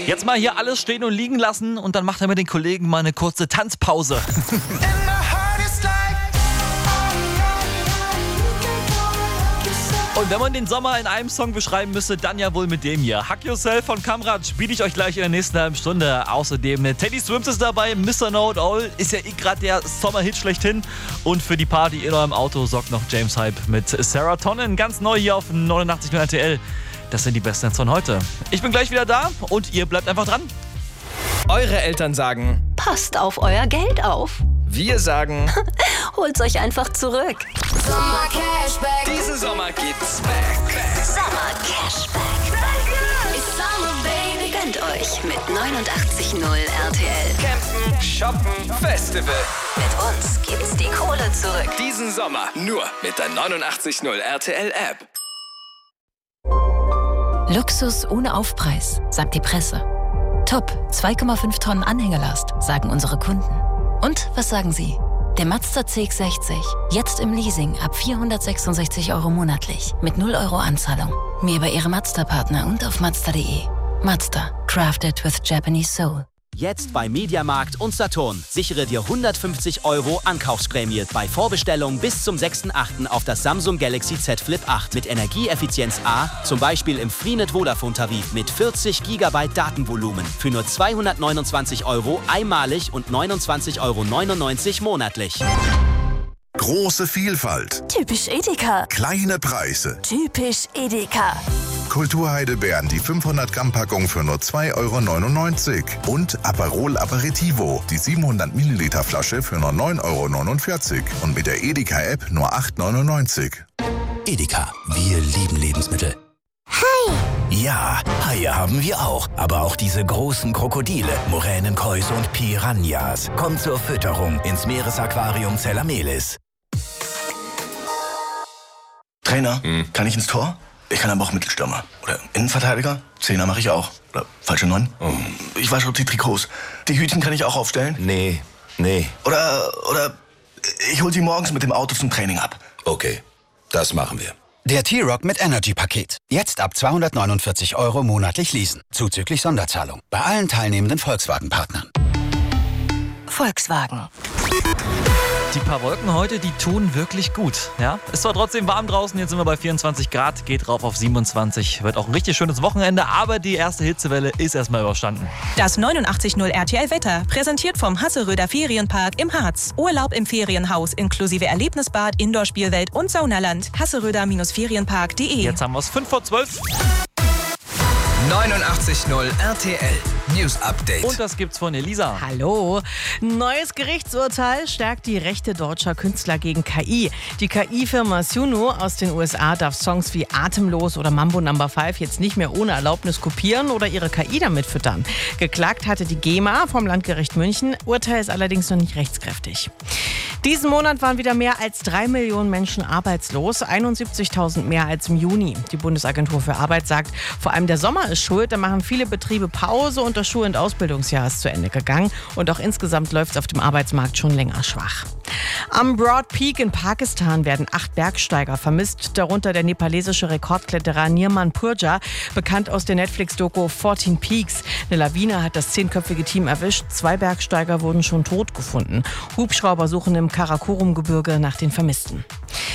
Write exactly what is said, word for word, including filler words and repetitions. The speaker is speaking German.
Jetzt mal hier alles stehen und liegen lassen und dann macht er mit den Kollegen mal eine kurze Tanzpause. Und wenn man den Sommer in einem Song beschreiben müsste, dann ja wohl mit dem hier. Hug Yourself von Kamrad spiele ich euch gleich in der nächsten halben Stunde. Außerdem Teddy Swims ist dabei, Mister Know It All ist ja eh gerade der Sommerhit schlechthin. Und für die Party in eurem Auto sorgt noch James Hype mit Sarah Tonnen. Ganz neu hier auf neunundachtzig Komma null R T L. Das sind die besten von heute. Ich bin gleich wieder da und ihr bleibt einfach dran. Eure Eltern sagen, Passt auf euer Geld auf. wir sagen, Holt's euch einfach zurück. Sommer Cashback. diesen Sommer gibt's back. Sommer Cashback. It's summer, baby. Gönnt euch mit neunundachtzig Komma null R T L. Campen, shoppen, Festival. Mit uns gibt's die Kohle zurück. Diesen Sommer nur mit der neunundachtzig Komma null R T L App. Luxus ohne Aufpreis, sagt die Presse. Top, zwei Komma fünf Tonnen Anhängelast, sagen unsere Kunden. Und was sagen Sie? Der Mazda C X sechzig, jetzt im Leasing ab vierhundertsechsundsechzig Euro monatlich, mit null Euro Anzahlung. Mehr bei Ihrem Mazda-Partner und auf mazda punkt de. Mazda, crafted with Japanese soul. Jetzt bei Mediamarkt und Saturn. Sichere dir hundertfünfzig Euro Ankaufsprämie bei Vorbestellung bis zum sechsten achten auf das Samsung Galaxy Z Flip acht mit Energieeffizienz A, zum Beispiel im Freenet Vodafone Tarif mit vierzig Gigabyte Datenvolumen für nur zweihundertneunundzwanzig Euro einmalig und neunundzwanzig Euro neunundneunzig monatlich. Große Vielfalt, Typisch Edeka. kleine Preise. Typisch Edeka. Kulturheidelbeeren, die fünfhundert Gramm Packung für nur zwei Euro neunundneunzig. Und Aperol Aperitivo, die siebenhundert Milliliter Flasche für nur neun Euro neunundvierzig. Und mit der Edeka-App nur acht Euro neunundneunzig. Edeka, wir lieben Lebensmittel. Hai! Ja, Haie haben wir auch. Aber auch diese großen Krokodile, Moränenkäuse und Piranhas. Kommt zur Fütterung ins Meeresaquarium Zellamelis. Trainer, kann ich ins Tor? Ich kann aber auch Mittelstürmer. Oder Innenverteidiger? Zehner mache ich auch. Oder falsche Neun? Ich wasche auch die Trikots. Die Hütchen kann ich auch aufstellen? Nee, nee. Oder, oder ich hol sie morgens mit dem Auto zum Training ab. Okay, das machen wir. Der T-Rock mit Energy-Paket. Jetzt ab zweihundertneunundvierzig Euro monatlich leasen. Zuzüglich Sonderzahlung. Bei allen teilnehmenden Volkswagen-Partnern. Volkswagen. Die paar Wolken heute, die tun wirklich gut. Ja? Ist zwar trotzdem warm draußen, jetzt sind wir bei vierundzwanzig Grad, geht rauf auf siebenundzwanzig. Wird auch ein richtig schönes Wochenende, aber die erste Hitzewelle ist erstmal überstanden. Das neunundachtzig Komma null R T L Wetter, präsentiert vom Hasseröder Ferienpark im Harz. Urlaub im Ferienhaus inklusive Erlebnisbad, Indoorspielwelt und Saunaland. hasseröder Ferienpark punkt de. Jetzt haben wir es fünf vor zwölf. neunundachtzig Komma null R T L News Update. Und das gibt's von Elisa. Hallo. Neues Gerichtsurteil stärkt die Rechte deutscher Künstler gegen K I. Die K I-Firma Suno aus den U S A darf Songs wie Atemlos oder Mambo Number fünf jetzt nicht mehr ohne Erlaubnis kopieren oder ihre K I damit füttern. Geklagt hatte die GEMA vom Landgericht München. Urteil ist allerdings noch nicht rechtskräftig. Diesen Monat waren wieder mehr als drei Millionen Menschen arbeitslos, einundsiebzigtausend mehr als im Juni. Die Bundesagentur für Arbeit sagt, vor allem der Sommer ist schuld, da machen viele Betriebe Pause und das Schul- und Ausbildungsjahr ist zu Ende gegangen. Und auch insgesamt läuft es auf dem Arbeitsmarkt schon länger schwach. Am Broad Peak in Pakistan werden acht Bergsteiger vermisst, darunter der nepalesische Rekordkletterer Nirman Purja, bekannt aus der Netflix-Doku vierzehn Peaks. Eine Lawine hat das zehnköpfige Team erwischt, zwei Bergsteiger wurden schon tot gefunden. Hubschrauber suchen im Karakorum-Gebirge nach den Vermissten.